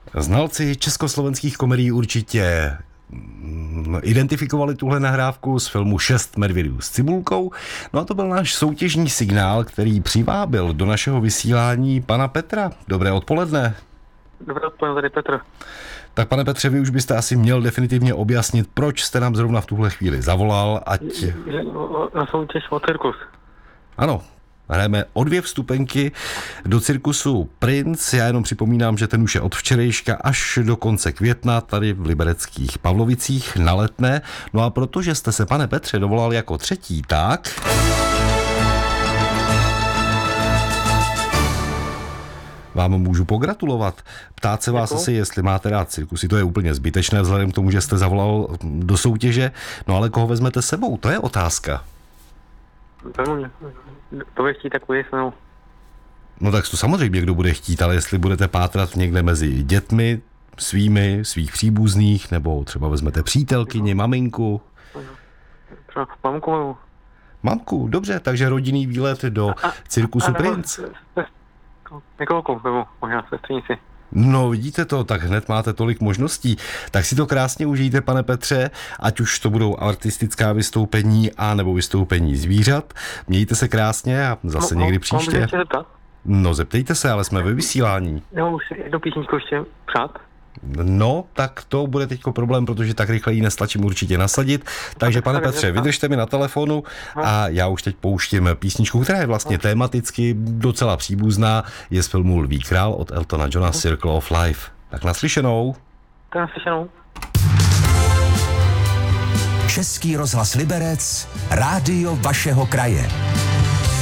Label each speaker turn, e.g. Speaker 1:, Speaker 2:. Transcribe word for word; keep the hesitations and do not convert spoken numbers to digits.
Speaker 1: Znalci československých komedií určitě identifikovali tuhle nahrávku z filmu Šest medvědů s cibulkou. No a to byl náš soutěžní signál, který přivábil do našeho vysílání pana Petra. Dobré odpoledne.
Speaker 2: Dobré odpoledne, tady Petr.
Speaker 1: Tak pane Petře, vy už byste asi měl definitivně objasnit, proč jste nám zrovna v tuhle chvíli zavolal, ať...
Speaker 2: Na soutěž o cirkus.
Speaker 1: Ano. Hrajeme o dvě vstupenky do cirkusu Princ. Já jenom připomínám, že ten už je od včerejška až do konce května tady v libereckých Pavlovicích na Letné. No a protože jste se, pane Petře, dovolal jako třetí, tak... vám můžu pogratulovat. Ptát se vás Děkuji. Asi, jestli máte rád cirkusy, to je úplně zbytečné vzhledem k tomu, že jste zavolal do soutěže. No ale koho vezmete s sebou, to je otázka.
Speaker 2: To bude chtít takový snou.
Speaker 1: No tak to samozřejmě, kdo bude chtít, ale jestli budete pátrat někde mezi dětmi, svými, svých příbuzných, nebo třeba vezmete přítelkyni, maminku.
Speaker 2: Třeba mamku nebo?
Speaker 1: Mamku, dobře, takže rodinný výlet do a, cirkusu a, a Princ.
Speaker 2: Někoho nebo možná sestřenici.
Speaker 1: No vidíte to, tak hned máte tolik možností. Tak si to krásně užijte, pane Petře, ať už to budou artistická vystoupení a nebo vystoupení zvířat. Mějte se krásně a zase no, někdy příště. No zeptejte se, ale jsme ve vysílání.
Speaker 2: Jo, už jednu písničku ještě přát.
Speaker 1: No, tak to bude teďko problém, protože tak rychle ji nestačím určitě nasadit. Takže pane Petře, vydržte mi na telefonu a já už teď pouštím písničku, která je vlastně tematicky docela příbuzná. Je z filmu Lví král od Eltona Johna Circle of Life. Tak naslyšenou.
Speaker 2: Tak naslyšenou.
Speaker 3: Český rozhlas Liberec, rádio vašeho kraje.